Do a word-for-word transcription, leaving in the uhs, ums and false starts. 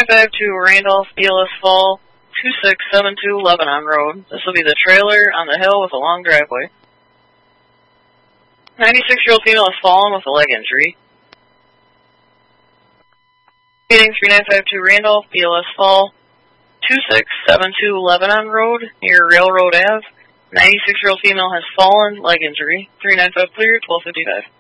five two Randolph, B L S Fall, two six seven two Lebanon Road. This will be the trailer on the hill with a long driveway. ninety-six-year-old female has fallen with a leg injury. Meeting three nine five two Randolph, B L S Fall, two six seven two Lebanon Road, near Railroad Avenue. ninety-six-year-old female has fallen, leg injury. three nine five clear, twelve fifty-five.